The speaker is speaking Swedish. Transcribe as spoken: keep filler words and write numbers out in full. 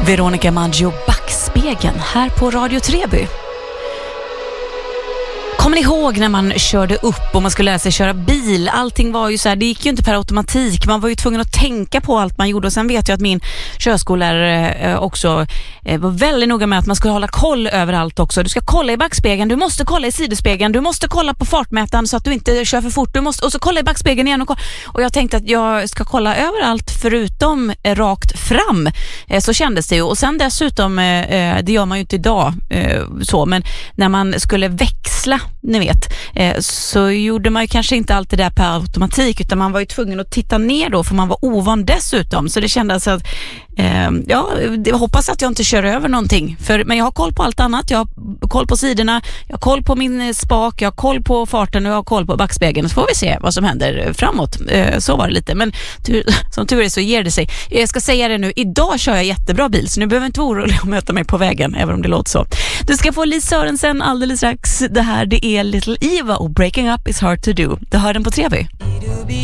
Veronica Maggio, Backspegeln här på Radio Treby. Kommer ni ihåg när man körde upp och man skulle lära sig köra bil? Allting var ju så här, det gick ju inte per automatik. Man var ju tvungen att tänka på allt man gjorde. Och sen vet jag att min körskollärare också var väldigt noga med att man skulle hålla koll över allt också. Du ska kolla i backspegeln, du måste kolla i sidospegeln, du måste kolla på fartmätaren så att du inte kör för fort. Du måste, och så kolla i backspegeln igen. Och, kolla. Och jag tänkte att jag ska kolla överallt förutom rakt fram. Så kändes det ju. Och sen dessutom, det gör man ju inte idag så, men när man skulle växla, ni vet, eh, så gjorde man ju kanske inte alltid det där per automatik, utan man var ju tvungen att titta ner då, för man var ovan dessutom. Så det kändes att eh, ja, jag hoppas att jag inte kör över någonting, för, men jag har koll på allt annat. Jag har koll på sidorna, jag har koll på min spak, jag har koll på farten och jag har koll på backspegeln. Så får vi se vad som händer framåt. Eh, så var det lite, men tur, som tur är så ger det sig. Jag ska säga det nu, idag kör jag jättebra bil, så nu behöver inte vara orolig att möta mig på vägen, även om det låter så. Du ska få Lis Sörensen alldeles strax. Det här, det är Little Eva och Breaking Up is Hard to Do. Du hör den på Treby.